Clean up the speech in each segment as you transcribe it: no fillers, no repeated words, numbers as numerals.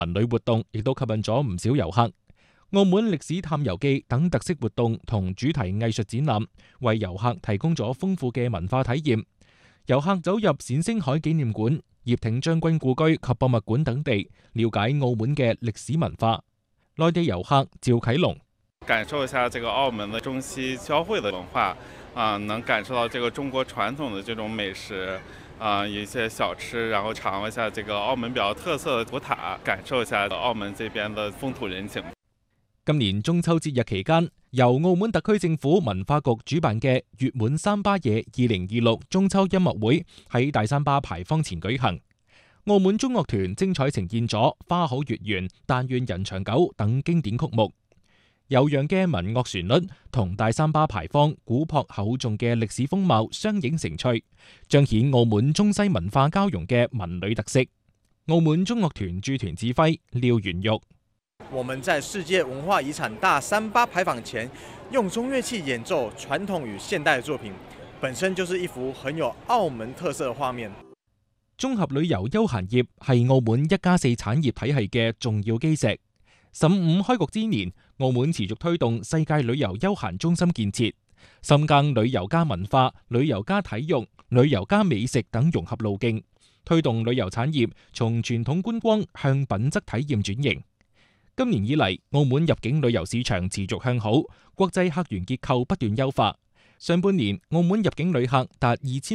文旅活動亦都吸引咗唔少遊客。澳門歷史探遊記等特色活動同主題藝術展覽，為遊客提供咗豐富嘅文化體驗。遊客走入冼星海紀念館、葉挺將軍故居及博物館等地，了解澳門嘅歷史文化。內地遊客趙啟龍感受一下這個澳門的中西交匯的文化，能感受到這個中國傳統的這種美食，一些小吃，然後嘗一下這個澳門比較特色的古塔，感受一下澳門這邊的風土人情。 今年中秋節日期間，由澳門特區政府文化局主辦嘅月滿三巴夜2026中秋音樂會喺大三巴牌坊前舉行。澳門中樂團精彩呈現咗《花好月圓》《但願人長久》等經典曲目，悠揚嘅民樂旋律同大三巴牌坊古樸厚重嘅歷史風貌相映成趣，彰顯澳門中西文化交融嘅文旅特色。澳門中樂團駐團指揮廖元玉。 我們在世界文化遺產大三巴牌坊前，用中樂器演奏傳統與現代的作品，本身就是一幅很有澳門特色的畫面。 綜合旅遊休閒業係澳門一加四產業體系嘅重要基石。15開局之年，澳門持續推動世界旅遊休閒中心建設，深耕旅遊加文化、旅遊加體育、旅遊加美食等融合路徑，推動旅遊產業從傳統觀光向品質體驗轉型。今年以嚟，澳門入境旅遊市場持續向好，國際客源結構不斷優化。上半年，澳門入境旅客達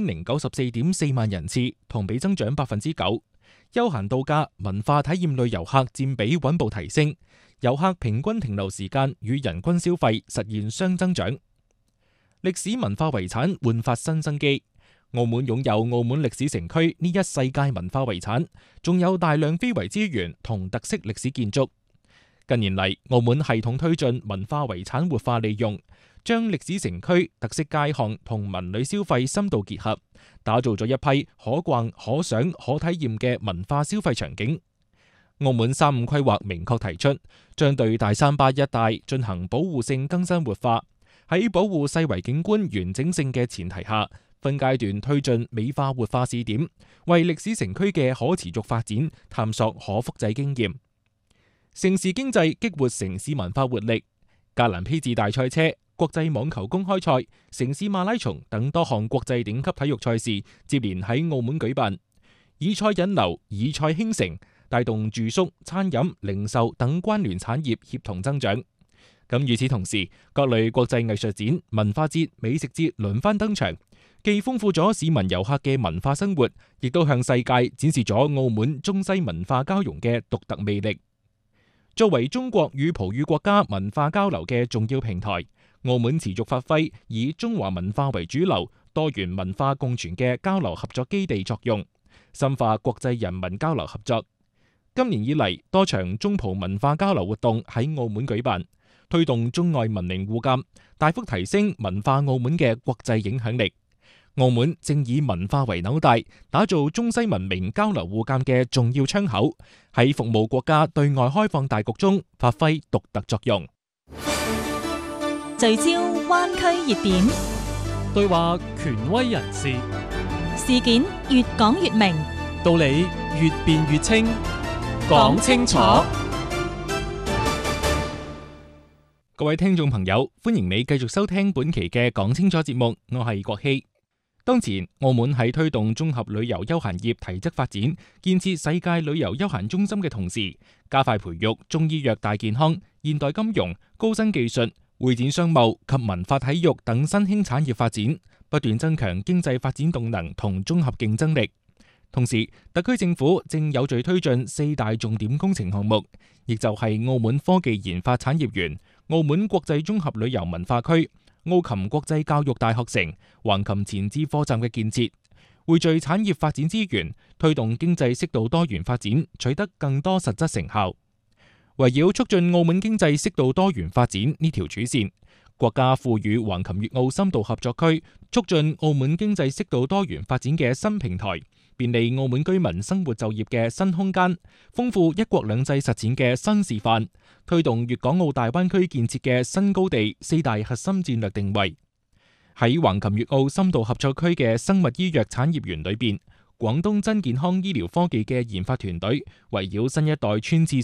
2094.4萬人次，同比增長9%。休閒度假、文化體驗類遊客佔比穩步提升，遊客平均停留時間與人均消費實現雙增長。歷史文化遺產煥發新生機。澳門擁有澳門歷史城區呢一世界文化遺產，仲有大量非遺資源同特色歷史建築。近年嚟，澳門系統推進文化遺產活化利用，將歷史城區特色街巷同文旅消費深度結合，打造咗一批可逛、可賞、可體驗嘅文化消費場景。澳門3.5規劃明確提出，將對大三巴一帶進行保護性更新活化，喺保護世遺景觀完整性嘅前提下，分階段推進美化活化試點，為歷史城區嘅可持續發展探索可複製經驗。城市經濟激活城市文化活力，格蘭披治大賽車、國際網球公開賽、城市馬拉松等多項國際頂級體育賽事接連喺澳門舉辦，以賽引流、以賽興城，帶動住宿、餐飲、零售等關聯產業協同增長。咁與此同時，各類國際藝術展、文化節、美食節輪番登場，既豐富咗市民遊客嘅文化生活，亦都向世界展示咗澳門中西文化交融嘅獨特魅力。作為中國與葡語國家文化交流嘅重要平台，澳門持續發揮以中華文化為主流、多元文化共存嘅交流合作基地作用，深化國際人民交流合作。今年以嚟，多場中葡文化交流活動喺澳門舉辦，推動中外文明互鑒，大幅提升文化澳門嘅國際影響力。澳門正以文化為紐帶，打造中西文明交流互鑒嘅重要窗口，喺服務國家對外開放大局中發揮獨特作用。 聚焦灣區熱點， 對話權威人士， 事件越講越明， 道理越辯越清，講清楚。 各位聽眾朋友，歡迎你繼續收聽本期嘅講清楚節目，我係國希。當前，澳門喺推動綜合旅遊休閒業提質發展、建設世界旅遊休閒中心嘅同時，加快培育中醫藥大健康、現代金融、高新技術、會展商務及文化體育等新興產業發展，不斷增強經濟發展動能同綜合競爭力。同時，特區政府正有序推進4大重點工程項目，亦就係澳門科技研發產業園、澳門國際綜合旅遊文化區、澳琴國際教育大學城、橫琴前置貨站嘅建設，匯聚產業發展資源，推動經濟適度多元發展，取得更多實質成效。圍繞促進澳門經濟適度多元發展呢條主線，國家賦予橫琴粵澳深度合作區促進澳門經濟適度多元發展嘅新平台，便利澳門居民生活就業嘅新空間，豐富一國兩制實踐嘅新示範，推動粵港澳大灣區建設嘅新高地4大核心戰略定位。喺橫琴粵澳深度合作區嘅生物醫藥產業園裏邊，廣東真健康醫療科技嘅研發團隊圍繞新一代穿刺